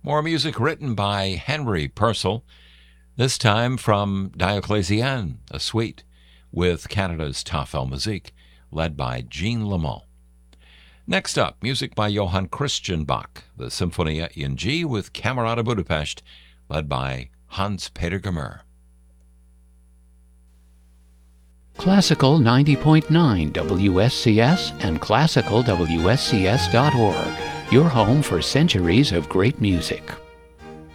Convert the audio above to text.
More music written by Henry Purcell, this time from Dioclesian, a suite with Canada's Tafel Musique, led by Jean Lamont. Next up, music by Johann Christian Bach, the Symphonia in G with Camerata Budapest, led by Hans-Peter Gmür. Classical 90.9 WSCS and classicalwscs.org, your home for centuries of great music.